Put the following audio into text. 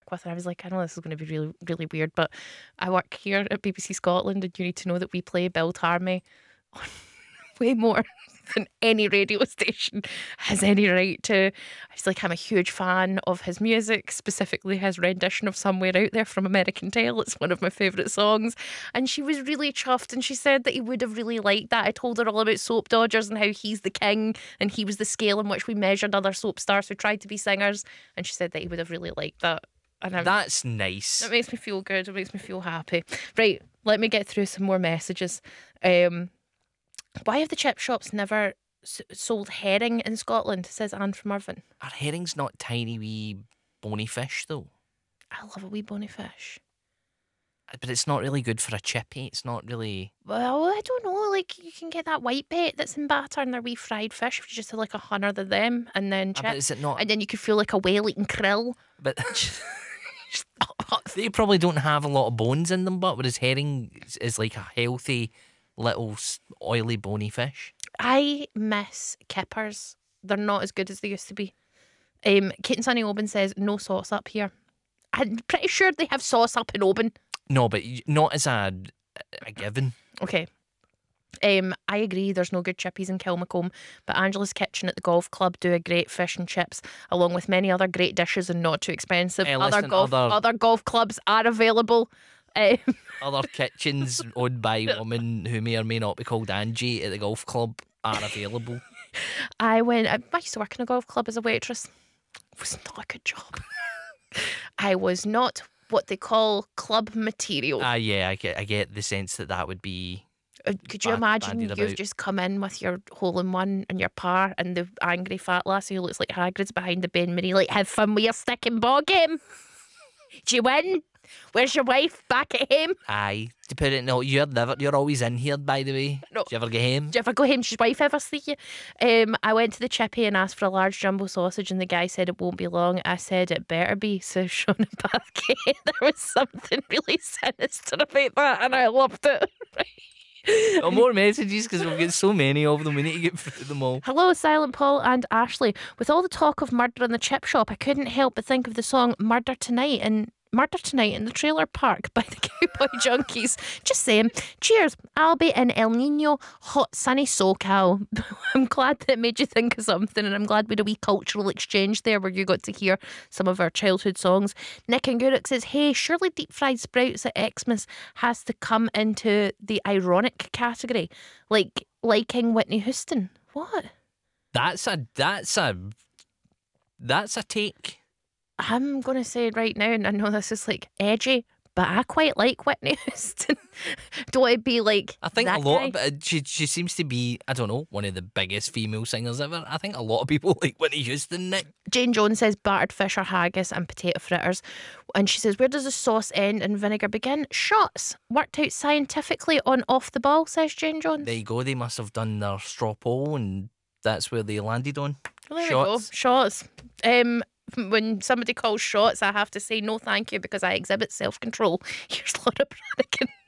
work with. And I was like, I know this is going to be really, really weird, but I work here at BBC Scotland, and you need to know that we play Bill Tarmy on way more than any radio station has any right to. I was like, I'm a huge fan of his music, specifically his rendition of Somewhere Out There from American Tail. It's one of my favourite songs. And she was really chuffed, and she said that he would have really liked that. I told her all about Soap Dodgers and how he's the king and he was the scale in which we measured other soap stars who tried to be singers. And she said that he would have really liked that. And That's nice. It makes me feel good. It makes me feel happy. Right, let me get through some more messages. Why have the chip shops never sold herring in Scotland, says Anne from Irvine. Are herrings not tiny wee bony fish though? I love a wee bony fish. But it's not really good for a chippy. It's not really... Well, I don't know. Like, you can get that white bait that's in batter and they're wee fried fish. If you just have like 100 of them and then chips. But is it not... And then you could feel like a whale eating krill. But they probably don't have a lot of bones in them, but whereas herring is like a healthy little oily bony fish. I miss kippers. They're not as good as they used to be. Kate and Sunny Oban says no sauce up here. I'm pretty sure they have sauce up in Oban. No, but not as a given. Okay. I agree there's no good chippies in Kilmacombe, but Angela's Kitchen at the golf club do a great fish and chips, along with many other great dishes and not too expensive. Other golf clubs are available. Other kitchens owned by women who may or may not be called Angie at the golf club are available. I used to work in a golf club as a waitress. It was not a good job. I was not what they call club material. Yeah, I get the sense that would be... Could you imagine you've just come in with your hole-in-one and your par and the angry fat lassie who looks like Hagrid's behind the Ben Marie, like, have fun with your stick and ball game? Do you win? Where's your wife? Back at home? Aye. To put it, no, you're always in here, by the way. No. Do you ever get home? Do you ever go home? Does your wife ever see you? I went to the chippy and asked for a large jumbo sausage, and the guy said it won't be long. I said it better be. So Sean and Bathgate, there was something really sinister about that, and I loved it. Oh, more messages because we've got so many of them. We need to get through them all. Hello, Silent Paul and Ashley. With all the talk of murder in the chip shop, I couldn't help but think of the song Murder Tonight in the Trailer Park by the Cowboy Junkies. Just saying. Cheers. I'll be in El Nino, hot, sunny SoCal. I'm glad that it made you think of something, and I'm glad we had a wee cultural exchange there where you got to hear some of our childhood songs. Nick and Guruk says, hey, surely deep fried sprouts at Xmas has to come into the ironic category, like liking Whitney Houston. What? That's a take. I'm going to say it right now, and I know this is like edgy, but I quite like Whitney Houston. Do I be like I think that a lot guy? of it, she seems to be, I don't know, one of the biggest female singers ever. I think a lot of people like Whitney Houston, Nick. Jane Jones says battered fish or haggis and potato fritters. And she says, where does the sauce end and vinegar begin? Shots. Worked out scientifically on Off the Ball, says Jane Jones. There you go, they must have done their straw poll and that's where they landed on. Well, there Shots. we go. Shots. When somebody calls shots, I have to say no thank you because I exhibit self-control. Here's Laura Branigan.